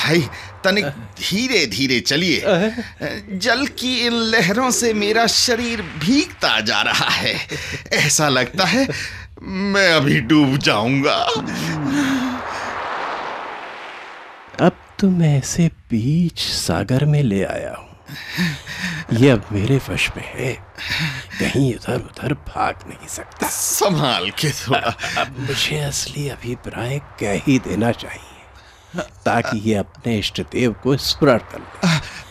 भाई, तनिक धीरे धीरे चलिए। जल की इन लहरों से मेरा शरीर भीगता जा रहा है। ऐसा लगता है मैं अभी डूब जाऊंगा। अब तो मैं इसे बीच सागर में ले आया हूँ। ये अब मेरे वश में है, कहीं इधर उधर भाग नहीं सकता। संभाल के थोड़ा। अब मुझे असली अभिप्राय कह ही देना चाहिए, ताकि ये अपने इष्ट देव को स्मरण कर ले।